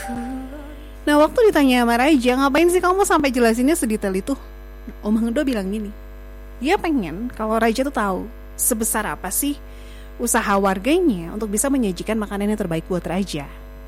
Nah waktu ditanya sama Raja, ngapain sih kamu sampai jelasinnya sedetail itu? Om Hengdo bilang gini, dia pengen kalau Raja tuh tahu sebesar apa sih usaha warganya untuk bisa menyajikan makanan yang terbaik buat Raja.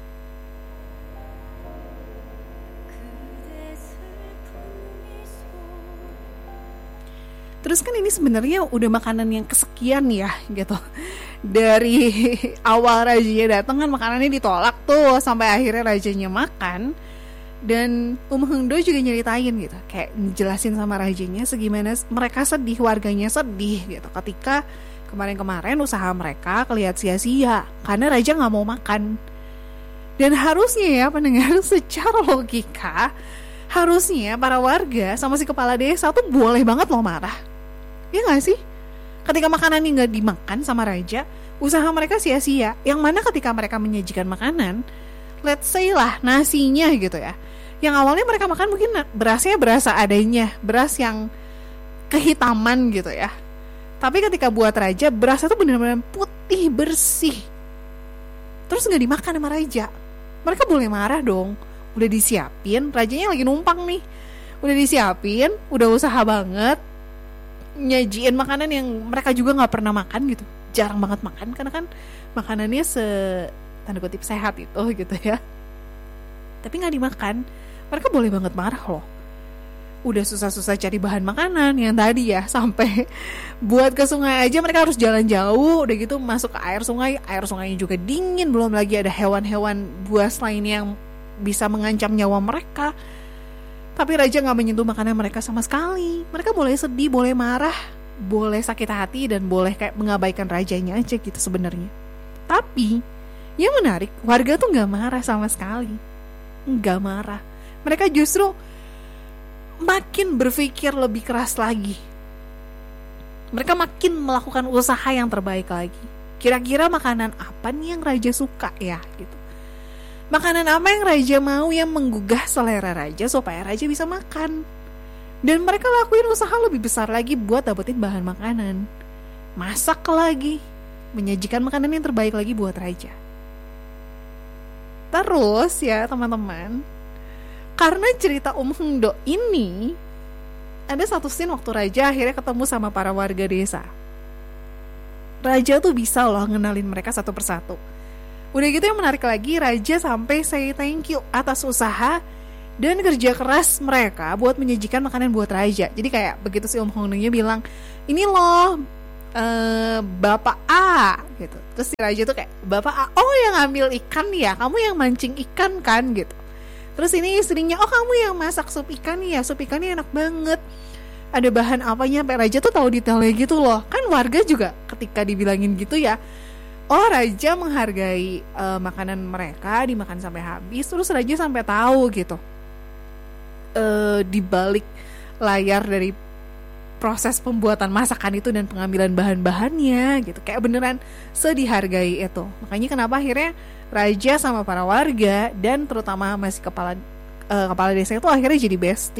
Terus kan ini sebenarnya udah makanan yang kesekian ya gitu. Dari awal rajanya datang kan makanannya ditolak tuh sampai akhirnya rajanya makan. Dan Hengdo juga nyeritain gitu, kayak jelasin sama rajanya segimana mereka sedih, warganya sedih gitu ketika kemarin-kemarin usaha mereka kelihatan sia-sia karena raja nggak mau makan. Dan harusnya ya pendengar, secara logika harusnya para warga sama si kepala desa tuh boleh banget loh marah. Ya gak sih? Ketika makanannya gak dimakan sama raja, usaha mereka sia-sia. Yang mana ketika mereka menyajikan makanan, let's say lah nasinya gitu ya, yang awalnya mereka makan mungkin berasnya berasa adanya, beras yang kehitaman gitu ya. Tapi ketika buat raja, berasnya tuh benar-benar putih, bersih. Terus gak dimakan sama raja. Mereka boleh marah dong. Udah disiapin, rajanya lagi numpang nih, udah disiapin, udah usaha banget nyajiin makanan yang mereka juga nggak pernah makan gitu, jarang banget makan karena kan makanannya tanda kutip sehat itu gitu ya, tapi nggak dimakan. Mereka boleh banget marah loh. Udah susah-susah cari bahan makanan yang tadi ya, sampai buat ke sungai aja mereka harus jalan jauh, udah gitu masuk ke air sungainya juga dingin, belum lagi ada hewan-hewan buas lainnya yang bisa mengancam nyawa mereka. Tapi raja gak menyentuh makanan mereka sama sekali. Mereka boleh sedih, boleh marah, boleh sakit hati, dan boleh kayak mengabaikan rajanya aja gitu sebenarnya. Tapi yang menarik, warga tuh gak marah sama sekali. Gak marah. Mereka justru makin berpikir lebih keras lagi. Mereka makin melakukan usaha yang terbaik lagi. Kira-kira makanan apa nih yang raja suka ya gitu. Makanan apa yang raja mau yang menggugah selera raja supaya raja bisa makan. Dan mereka lakuin usaha lebih besar lagi buat dapetin bahan makanan. Masak lagi, menyajikan makanan yang terbaik lagi buat raja. Terus ya teman-teman, karena cerita Hengdo ini, ada satu scene waktu raja akhirnya ketemu sama para warga desa. Raja tuh bisa loh ngenalin mereka satu persatu. Udah gitu yang menarik lagi, raja sampai say thank you atas usaha dan kerja keras mereka buat menyajikan makanan buat raja. Jadi kayak begitu si Hengdonya bilang, ini loh Bapak A gitu. Terus si raja tuh kayak, Bapak A, oh yang ngambil ikan ya, kamu yang mancing ikan kan gitu. Terus ini istrinya, oh kamu yang masak sup ikan ya, sup ikannya enak banget. Ada bahan apanya, sampai raja tuh tahu detailnya gitu loh. Kan warga juga ketika dibilangin gitu ya, oh raja menghargai makanan mereka, dimakan sampai habis. Terus raja sampai tahu gitu di balik layar dari proses pembuatan masakan itu dan pengambilan bahan-bahannya gitu. Kayak beneran sedihargai itu. Makanya kenapa akhirnya raja sama para warga dan terutama masih kepala desa itu akhirnya jadi bestie.